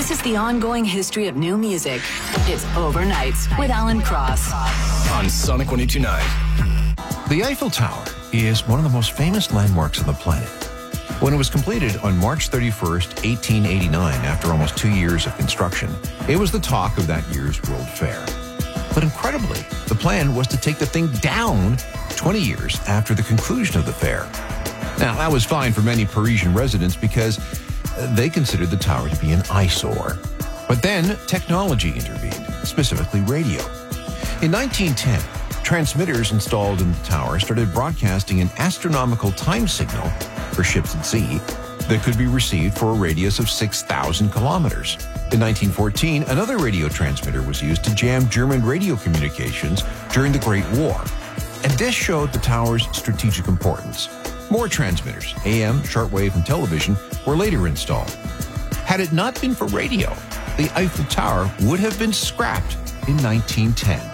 This is the ongoing history of new music. It's Overnights with Alan Cross on Sonic 102.9. The Eiffel Tower is one of the most famous landmarks on the planet. When it was completed on March 31st, 1889, after almost 2 years of construction, it was the talk of that year's World Fair. But incredibly, the plan was to take the thing down 20 years after the conclusion of the fair. Now, that was fine for many Parisian residents because they considered the tower to be an eyesore. But then technology intervened, specifically radio. In 1910, transmitters installed in the tower started broadcasting an astronomical time signal for ships at sea that could be received for a radius of 6,000 kilometers. In 1914, another radio transmitter was used to jam German radio communications during the Great War. And this showed the tower's strategic importance. More transmitters, AM, shortwave, and television, were later installed. Had it not been for radio, the Eiffel Tower would have been scrapped in 1910.